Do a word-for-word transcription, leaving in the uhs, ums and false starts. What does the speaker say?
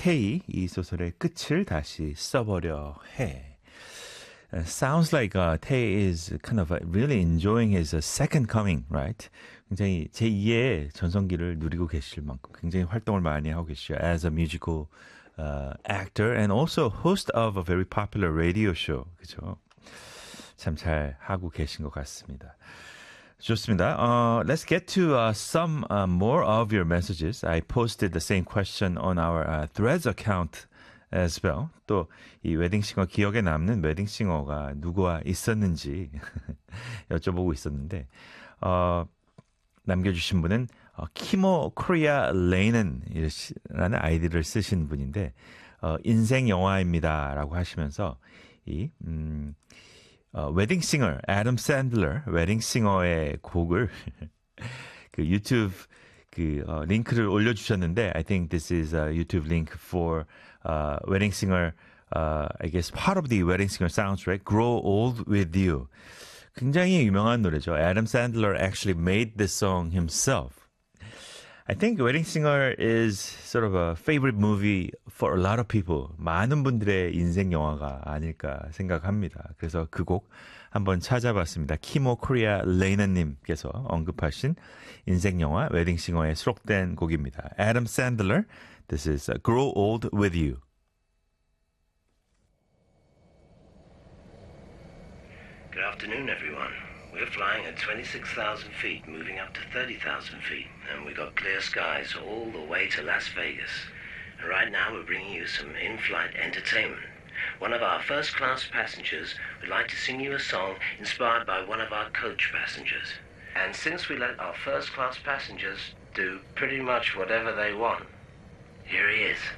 Tay 이 소설의 끝을 다시 써보려 해. Uh, sounds like uh, Tay is kind of uh, really enjoying his uh, second coming, right? 굉장히 제이의 전성기를 누리고 계실 만큼 굉장히 활동을 많이 하고 계시죠. As a musical uh, actor and also host of a very popular radio show. 그죠? 참 잘 하고 계신 것 같습니다. 좋습니다. Uh, let's get to uh, some uh, more of your messages. I posted the same question on our uh, Threads account as well. 또 이 웨딩싱어 기억에 남는 웨딩싱어가 누구와 있었는지 여쭤보고 있었는데 어, 남겨주신 분은 어, 키모 코리아 레이는이라는 아이디를 쓰신 분인데 어, 인생 영화입니다 라고 하시면서 이 음, 어, 웨딩싱어 애덤 샌들러 웨딩싱어의 곡을 그 유튜브 그 어, 링크를 올려주셨는데 I think this is a YouTube link for uh, Wedding Singer uh, I guess part of the Wedding Singer soundtrack Grow Old With You 굉장히 유명한 노래죠. Adam Sandler actually made this song himself. I think Wedding Singer is sort of a favorite movie for a lot of people. 많은 분들의 인생 영화가 아닐까 생각합니다. 그래서 그 곡 한번 찾아봤습니다. 키모 코리아 레이너님께서 언급하신 인생 영화 웨딩 싱어에 수록된 곡입니다. Adam Sandler, this is Grow Old With You. Good afternoon, everyone. We're flying at twenty-six thousand feet, moving up to thirty thousand feet, and we've got clear skies all the way to Las Vegas. And right now we're bringing you some in-flight entertainment. One of our first-class passengers would like to sing you a song inspired by one of our coach passengers. And since we let our first-class passengers do pretty much whatever they want, here he is.